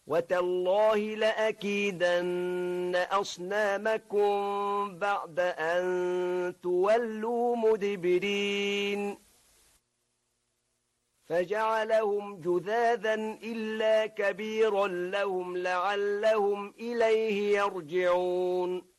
وتالله لأكيدن أصنامكم بعد أن تولوا مدبرين فجعلهم جذاذا إلا كبيرا لهم لعلهم إليه يرجعون